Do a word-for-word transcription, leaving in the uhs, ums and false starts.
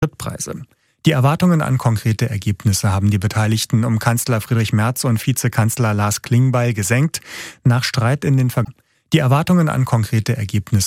Spritpreise. Die Erwartungen an konkrete Ergebnisse haben die Beteiligten um Kanzler Friedrich Merz und Vizekanzler Lars Klingbeil gesenkt. Nach Streit in den Ver Die Erwartungen an konkrete Ergebnisse